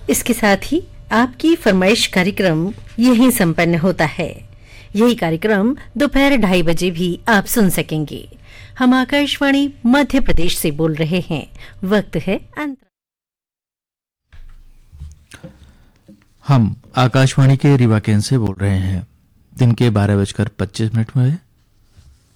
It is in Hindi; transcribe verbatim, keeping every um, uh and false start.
इसके साथ ही आपकी फरमाइश कार्यक्रम यहीं संपन्न होता है। यही कार्यक्रम दोपहर ढाई बजे भी आप सुन सकेंगे। हम आकाशवाणी मध्य प्रदेश से बोल रहे हैं। वक्त है अंत। हम आकाशवाणी के रीवा केंद्र से बोल रहे हैं। दिन के बारह बजकर पच्चीस मिनट में